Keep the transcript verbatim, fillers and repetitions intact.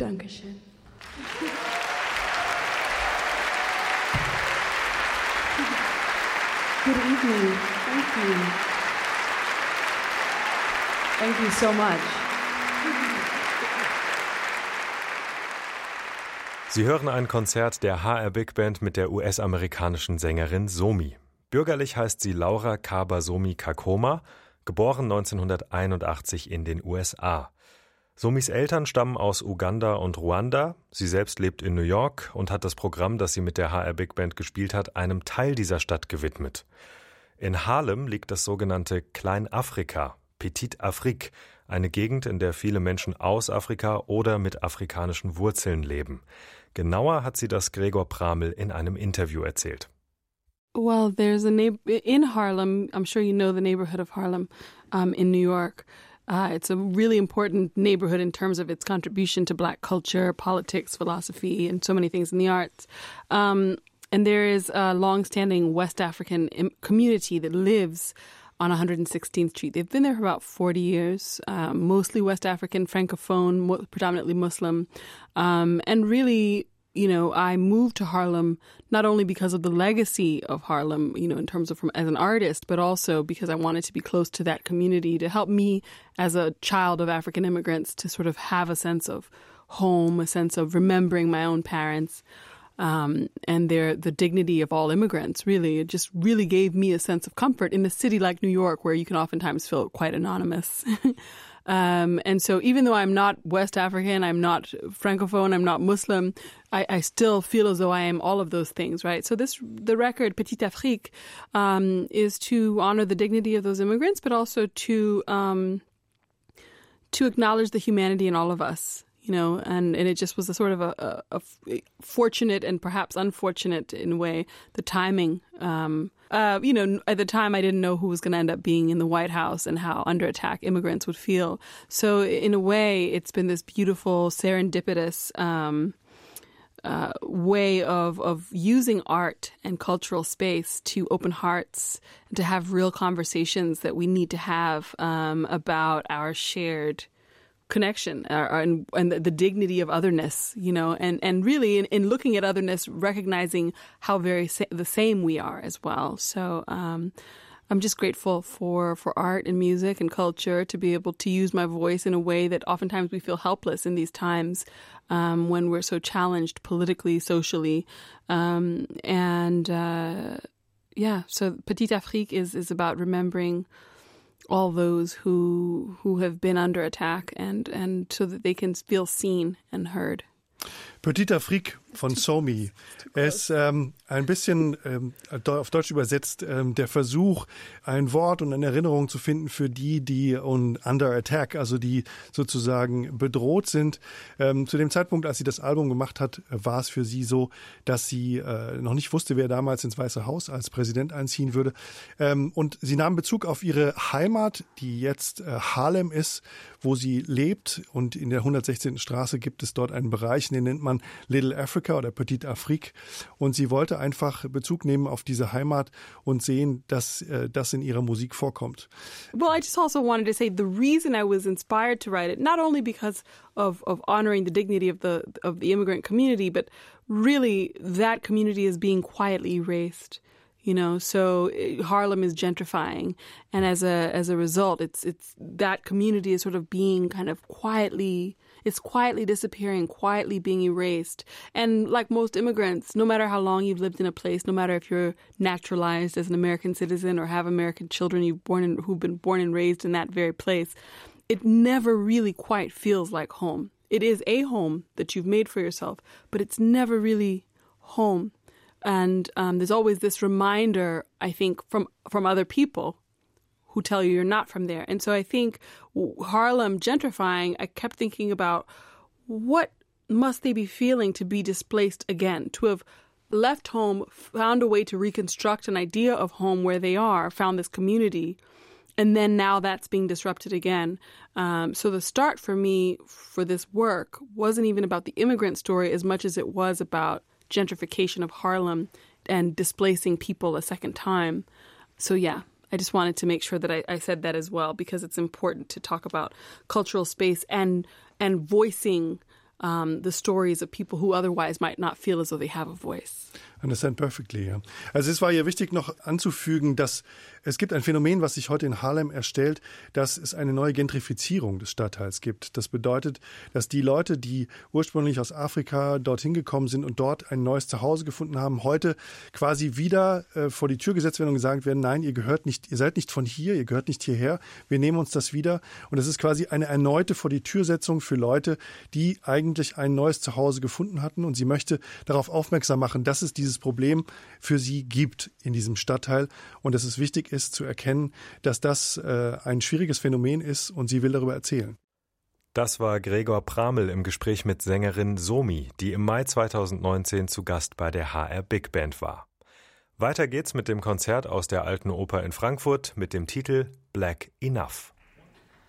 Dankeschön. Good evening. Thank you. Thank you so much. Sie hören ein Konzert der H R Big Band mit der U S-amerikanischen Sängerin Somi. Bürgerlich heißt sie Laura Kaba Somi Kakoma, geboren neunzehnhunderteinundachtzig in den U S A. Somis Eltern stammen aus Uganda und Ruanda. Sie selbst lebt in New York und hat das Programm, das sie mit der H R Big Band gespielt hat, einem Teil dieser Stadt gewidmet. In Harlem liegt das sogenannte Kleinafrika, Petite Afrique, eine Gegend, in der viele Menschen aus Afrika oder mit afrikanischen Wurzeln leben. Genauer hat sie das Gregor Pramel in einem Interview erzählt. Well, there's a neighbor in Harlem. I'm sure you know the neighborhood of Harlem um, in New York. Uh, it's a really important neighborhood in terms of its contribution to Black culture, politics, philosophy, and so many things in the arts. Um, and there is a longstanding West African community that lives on one hundred sixteenth Street. They've been there for about forty years, um, mostly West African, Francophone, mo- predominantly Muslim, um, and really, you know, I moved to Harlem not only because of the legacy of Harlem, you know, in terms of from as an artist, but also because I wanted to be close to that community to help me as a child of African immigrants to sort of have a sense of home, a sense of remembering my own parents, um, and their the dignity of all immigrants. Really, it just really gave me a sense of comfort in a city like New York, where you can oftentimes feel quite anonymous. Um, and so even though I'm not West African, I'm not Francophone, I'm not Muslim, I, I still feel as though I am all of those things, right? So this, the record, Petite Afrique, um, is to honor the dignity of those immigrants, but also to, um, to acknowledge the humanity in all of us, you know, and, and it just was a sort of a, a, a fortunate and perhaps unfortunate in a way, the timing. Um, uh, you know, at the time I didn't know who was going to end up being in the White House and how under attack immigrants would feel. So in a way, it's been this beautiful, serendipitous um, uh, way of, of using art and cultural space to open hearts and to have real conversations that we need to have um, about our shared connection uh, and, and the, the dignity of otherness, you know, and, and really in, in looking at otherness, recognizing how very sa- the same we are as well. So um, I'm just grateful for, for art and music and culture to be able to use my voice in a way that oftentimes we feel helpless in these times um, when we're so challenged politically, socially. Um, and uh, yeah, so Petite Afrique is, is about remembering all those who who have been under attack and and so that they can feel seen and heard. Petite Afrique von Somi. Es ist ähm, ein bisschen ähm, auf Deutsch übersetzt ähm, der Versuch, ein Wort und eine Erinnerung zu finden für die, die under attack, also die sozusagen bedroht sind. Ähm, zu dem Zeitpunkt, als sie das Album gemacht hat, war es für sie so, dass sie äh, noch nicht wusste, wer damals ins Weiße Haus als Präsident einziehen würde. Ähm, und sie nahm Bezug auf ihre Heimat, die jetzt äh, Harlem ist, wo sie lebt. Und in der hundertsechzehnten Straße gibt es dort einen Bereich, den nennt man Little Africa oder Petite Afrique. Und sie wollte einfach Bezug nehmen auf diese Heimat und sehen, dass äh, das in ihrer Musik vorkommt. Well, I just also wanted to say the reason I was inspired to write it, not only because of, of honoring the dignity of the of the immigrant community, but really that community is being quietly erased. You know, so Harlem is gentrifying, and as a as a result, it's it's that community is sort of being kind of quietly, it's quietly disappearing, quietly being erased. And like most immigrants, no matter how long you've lived in a place, no matter if you're naturalized as an American citizen or have American children you've born in, who've been born and raised in that very place, it never really quite feels like home. It is a home that you've made for yourself, but it's never really home. And um, there's always this reminder, I think, from, from other people who tell you you're not from there. And so I think Harlem gentrifying, I kept thinking about what must they be feeling to be displaced again, to have left home, found a way to reconstruct an idea of home where they are, found this community, and then now that's being disrupted again. Um, so the start for me for this work wasn't even about the immigrant story as much as it was about gentrification of Harlem and displacing people a second time. So yeah, I just wanted to make sure that I, I said that as well, because it's important to talk about cultural space and and voicing um, the stories of people who otherwise might not feel as though they have a voice. Understand perfectly, ja. Also es war hier wichtig noch anzufügen, dass es gibt ein Phänomen, was sich heute in Harlem erstellt, dass es eine neue Gentrifizierung des Stadtteils gibt. Das bedeutet, dass die Leute, die ursprünglich aus Afrika dorthin gekommen sind und dort ein neues Zuhause gefunden haben, heute quasi wieder äh, vor die Tür gesetzt werden und gesagt werden, nein, ihr gehört nicht, ihr seid nicht von hier, ihr gehört nicht hierher, wir nehmen uns das wieder. Und es ist quasi eine erneute vor die Türsetzung für Leute, die eigentlich ein neues Zuhause gefunden hatten, und sie möchte darauf aufmerksam machen, dass es dieses Problem für sie gibt in diesem Stadtteil und dass es wichtig ist zu erkennen, dass das äh, ein schwieriges Phänomen ist, und sie will darüber erzählen. Das war Gregor Pramel im Gespräch mit Sängerin Somi, die im Mai zweitausendneunzehn zu Gast bei der H R Big Band war. Weiter geht's mit dem Konzert aus der Alten Oper in Frankfurt mit dem Titel Black Enough.